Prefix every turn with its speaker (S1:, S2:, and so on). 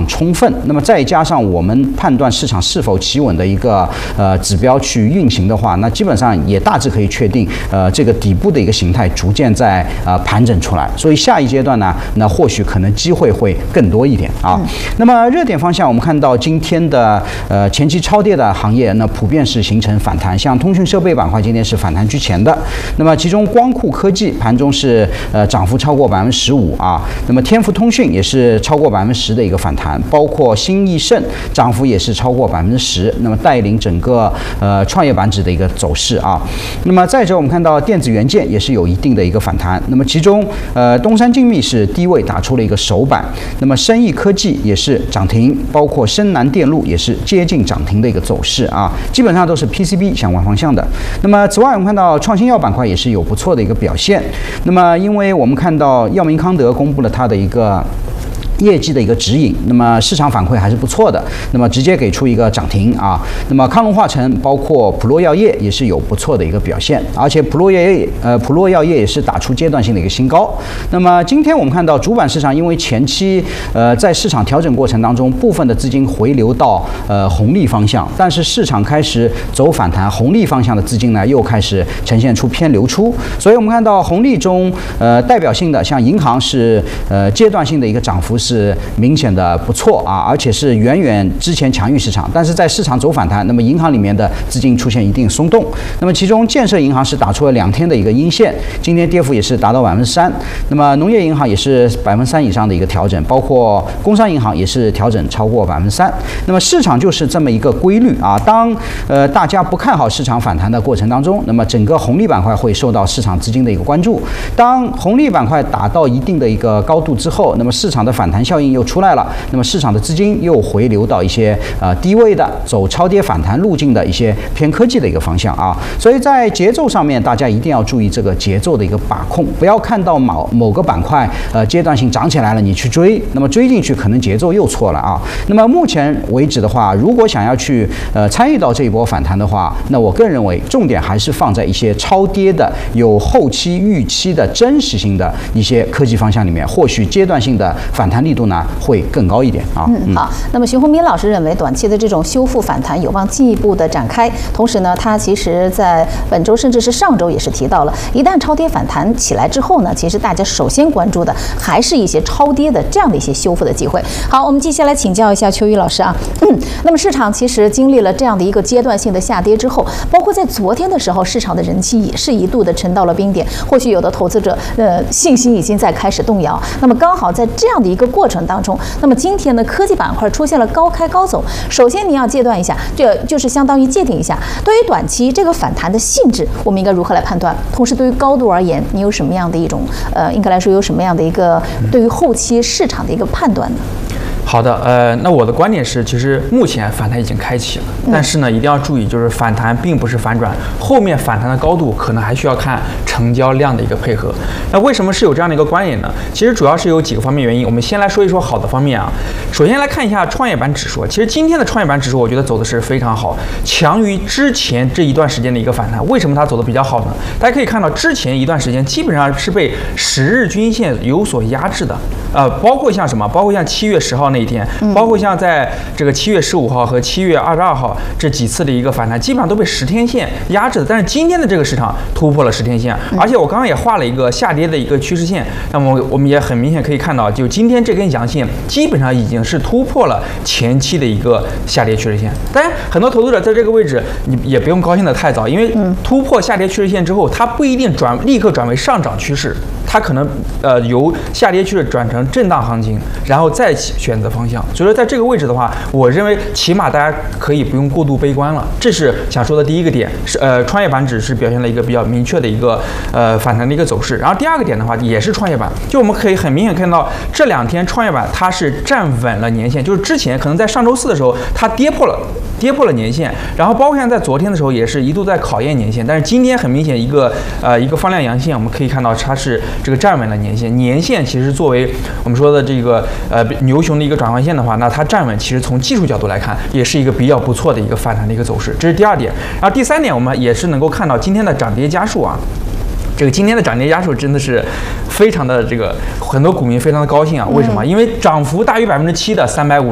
S1: 充分，那么再加上我们判断市场是否企稳的一个指标去运行的话，那基本上也大致可以确定，这个底部的一个形态逐渐在盘整出来。所以下一阶段呢，那或许可能机会会更多一点啊。那么热点方向，我们看到今天的前期超跌的行业，那普遍是形成反弹，像通讯设备板块今天是反弹居前的。那么其中光酷科技盘中是涨幅超过15%啊。那么天福通讯也是超过10%的一个反弹，包括新易盛涨幅也是超过10%，那么带领整个创业板指的一个走势啊。那么再者，我们看到电子元件也是有一定的一个反弹，那么其中东山精密是低位打出了一个首板，那么深益科技也是涨停，包括深南电路也是接近涨停的一个走势啊，基本上都是 PCB 相关方向的。那么此外，我们看到创新药板块也是有不错的一个表现。那么因为我们看到药明康德公布了它的一个业绩的一个指引，那么市场反馈还是不错的，那么直接给出一个涨停啊。那么康龙化成包括普洛药业也是有不错的一个表现，而且普洛药业也是打出阶段性的一个新高。那么今天我们看到主板市场，因为前期在市场调整过程当中，部分的资金回流到红利方向，但是市场开始走反弹，红利方向的资金呢又开始呈现出偏流出，所以我们看到红利中代表性的像银行是阶段性的一个涨幅是明显的不错啊，而且是远远之前强于市场，但是在市场走反弹，那么银行里面的资金出现一定松动。那么其中建设银行是打出了2天的一个阴线，今天跌幅也是达到3%。那么农业银行也是3%以上的一个调整，包括工商银行也是调整超过3%。那么市场就是这么一个规律啊，当大家不看好市场反弹的过程当中，那么整个红利板块会受到市场资金的一个关注。当红利板块达到一定的一个高度之后，那么市场的反弹效应又出来了，那么市场的资金又回流到一些低位的走超跌反弹路径的一些偏科技的一个方向啊，所以在节奏上面大家一定要注意这个节奏的一个把控，不要看到某个板块阶段性涨起来了你去追，那么追进去可能节奏又错了啊。那么目前为止的话，如果想要去参与到这一波反弹的话，那我个人认为重点还是放在一些超跌的有后期预期的真实性的一些科技方向里面，或许阶段性的反弹力度呢会更高一点啊。
S2: 好，那么徐宏斌老师认为短期的这种修复反弹有望进一步的展开，同时呢，他其实在本周甚至是上周也是提到了，一旦超跌反弹起来之后呢，其实大家首先关注的还是一些超跌的这样的一些修复的机会。好，我们接下来请教一下邱宇老师啊，那么市场其实经历了这样的一个阶段性的下跌之后，包括在昨天的时候，市场的人气也是一度的沉到了冰点，或许有的投资者信心已经在开始动摇。那么刚好在这样的一个过程当中，那么今天呢，科技板块出现了高开高走。首先你要戒断一下，这就是相当于界定一下，对于短期这个反弹的性质，我们应该如何来判断？同时对于高度而言，你有什么样的一种应该来说有什么样的一个对于后期市场的一个判断呢？
S3: 好的，那我的观点是，其实目前反弹已经开启了，但是呢，一定要注意，就是反弹并不是反转，后面反弹的高度可能还需要看成交量的一个配合。那为什么是有这样的一个观点呢？其实主要是有几个方面原因，我们先来说一说好的方面啊。首先来看一下创业板指数，其实今天的创业板指数我觉得走的是非常好，强于之前这一段时间的一个反弹。为什么它走的比较好呢？大家可以看到，之前一段时间基本上是被10日均线有所压制的，包括像什么，包括像7月10号那一天，包括像在这个7月15号和7月22号这几次的一个反弹，基本上都被10天线压制的。但是今天的这个市场突破了10天线，而且我刚刚也画了一个下跌的一个趋势线，那么我们也很明显可以看到，就今天这根阳线基本上已经是突破了前期的一个下跌趋势线。当然，很多投资者在这个位置你也不用高兴的太早，因为突破下跌趋势线之后，它不一定立刻转为上涨趋势，它可能由下跌趋势转成震荡行情，然后再选择方向。所以说在这个位置的话，我认为起码大家可以不用过度悲观了。这是想说的第一个点，是创业板指是表现了一个比较明确的一个反弹的一个走势。然后第二个点的话，也是创业板，就我们可以很明显看到这2天创业板它是站稳了年线，就是之前可能在上周4的时候它跌破了年线，然后包括像在昨天的时候也是一度在考验年线，但是今天很明显一个放量阳线，我们可以看到它是这个站稳了年线。年线其实作为我们说的这个牛熊的一个转换线的话，那它站稳其实从技术角度来看也是一个比较不错的一个反弹的一个走势，这是第2点。然后第3点，我们也是能够看到今天的涨跌家数啊。这个今天的涨跌家数真的是非常的很多股民非常的高兴啊！为什么？因为涨幅大于7%的350